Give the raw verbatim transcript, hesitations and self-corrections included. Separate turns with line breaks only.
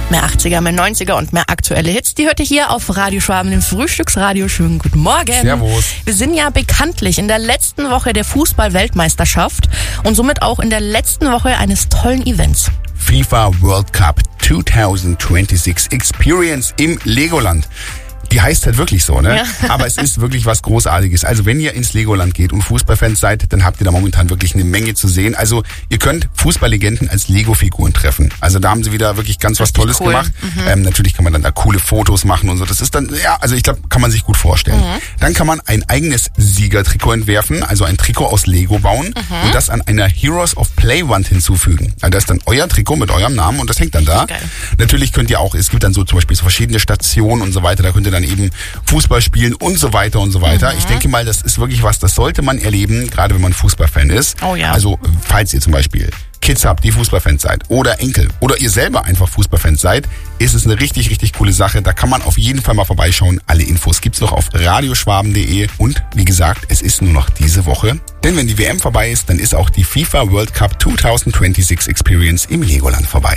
Mehr achtziger, mehr neunziger und mehr aktuelle Hits, die hört ihr hier auf Radio Schwaben, dem Frühstücksradio. Schönen guten Morgen.
Servus.
Wir sind ja bekanntlich in der letzten Woche der Fußball-Weltmeisterschaft und somit auch in der letzten Woche eines tollen Events.
FIFA World Cup zwanzig sechsundzwanzig Experience im Legoland. Die heißt halt wirklich so, ne? Ja. Aber es ist wirklich was Großartiges. Also wenn ihr ins Legoland geht und Fußballfans seid, dann habt ihr da momentan wirklich eine Menge zu sehen. Also ihr könnt Fußballlegenden als Lego-Figuren treffen. Also da haben sie wieder wirklich ganz was Tolles
cool.
gemacht.
Mhm.
Ähm, natürlich kann man dann da coole Fotos machen und so. Das ist dann, ja, also ich glaube, kann man sich gut vorstellen. Mhm. Dann kann man ein eigenes Siegertrikot entwerfen, also ein Trikot aus Lego bauen mhm. und das an einer Heroes of Play-Wand hinzufügen. Also das ist dann euer Trikot mit eurem Namen und das hängt dann da.
Geil.
Natürlich könnt ihr auch, es gibt dann so zum Beispiel so verschiedene Stationen und so weiter, da könnt ihr dann eben Fußball spielen und so weiter und so weiter. Mhm. Ich denke mal, das ist wirklich was, das sollte man erleben, gerade wenn man Fußballfan ist.
Oh ja.
Also falls ihr zum Beispiel Kids habt, die Fußballfans seid oder Enkel oder ihr selber einfach Fußballfans seid, ist es eine richtig, richtig coole Sache. Da kann man auf jeden Fall mal vorbeischauen. Alle Infos gibt's noch auf radioschwaben punkt de und wie gesagt, es ist nur noch diese Woche. Denn wenn die W M vorbei ist, dann ist auch die FIFA World Cup zwanzig sechsundzwanzig Experience im Legoland vorbei.